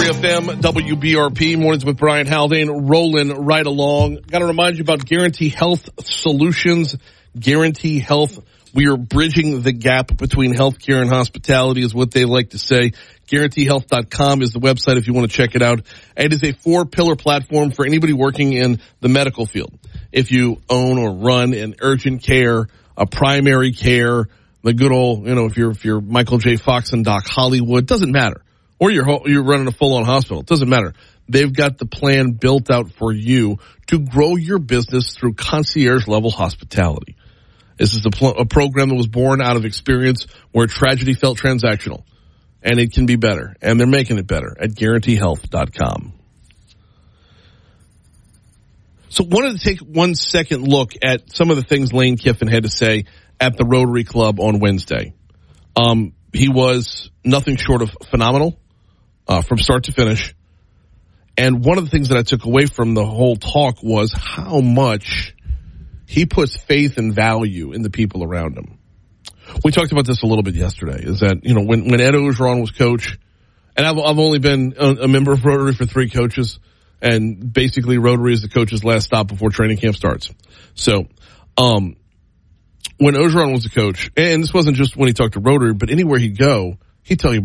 93 FM, WBRP, Mornings with Brian Haldane, rolling right along. Got to remind you about Guarantee Health Solutions. Guarantee Health, we are bridging the gap between healthcare and hospitality is what they like to say. GuaranteeHealth.com is the website if you want to check it out. It is a 4-pillar platform for anybody working in the medical field. If you own or run an urgent care, a primary care, the good old, if you're Michael J. Fox and Doc Hollywood, doesn't matter. Or you're running a full-on hospital. It doesn't matter. They've got the plan built out for you to grow your business through concierge-level hospitality. This is a program that was born out of experience where tragedy felt transactional. And it can be better. And they're making it better at GuaranteeHealth.com. So wanted to take 1 second look at some of the things Lane Kiffin had to say at the Rotary Club on Wednesday. He was nothing short of phenomenal from start to finish. And one of the things that I took away from the whole talk was how much he puts faith and value in the people around him. We talked about this a little bit yesterday, is that, when Ed Orgeron was coach, and I've only been a member of Rotary for 3 coaches, and basically Rotary is the coach's last stop before training camp starts. So, when Orgeron was the coach, and this wasn't just when he talked to Rotary, but anywhere he'd go, he'd tell you